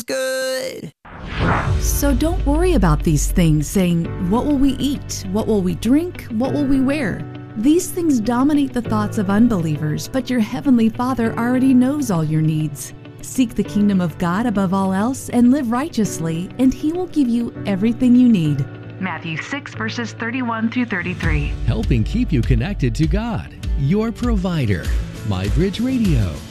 good. So don't worry about these things, saying, what will we eat? What will we drink? What will we wear? These things dominate the thoughts of unbelievers, but your Heavenly Father already knows all your needs. Seek the kingdom of God above all else and live righteously, and He will give you everything you need. Matthew 6, verses 31 through 33. Helping keep you connected to God, your provider. MyBridge Radio.